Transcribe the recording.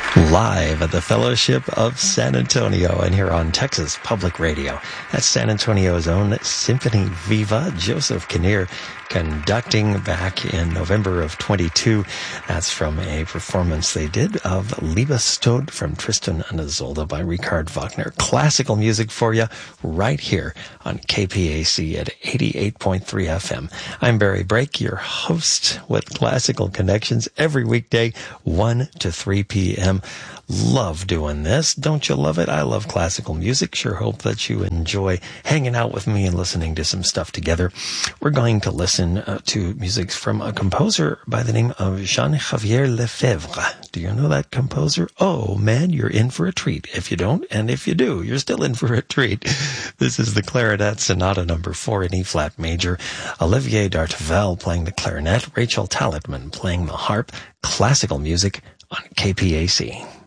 Live at the Fellowship of San Antonio and here on Texas Public Radio. That's San Antonio's own Symphony Viva, Joseph Kinnear, conducting back in November of 22. That's from a performance they did of Liebestod from Tristan and Isolde by Richard Wagner. Classical music for you right here on KPAC at 88.3 FM. I'm Barry Brake, your host with Classical Connections every weekday, 1 to 3 p.m. Love doing this. Don't you love it? I love classical music. Sure hope that you enjoy hanging out with me and listening to some stuff together. We're going to listen to music from a composer by the name of Jean-Xavier Lefebvre. Do you know that composer? Oh, man, you're in for a treat. If you don't, and if you do, you're still in for a treat. This is the Clarinet Sonata number 4 in E-flat major. Olivier D'Artevelde playing the clarinet. Rachel Talitman playing the harp. Classical music on KPAC.